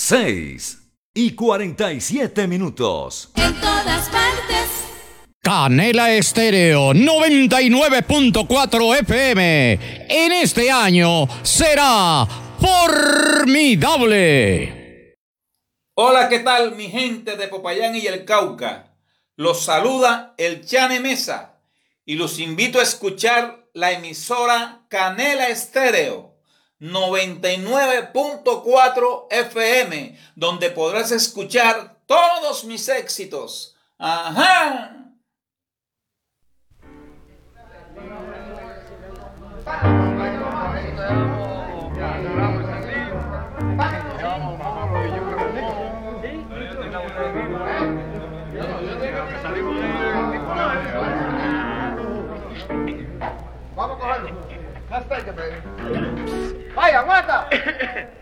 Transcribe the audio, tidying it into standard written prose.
6:47. En todas partes. Canela Estéreo 99.4 FM. En este año será formidable. Hola, ¿qué tal mi gente de Popayán y el Cauca? Los saluda el Chane Mesa y los invito a escuchar la emisora Canela Estéreo 99.4 FM, donde podrás escuchar todos mis éxitos. ¡Ajá! Vamos a cogerlo. ¡Vaya, aguanta!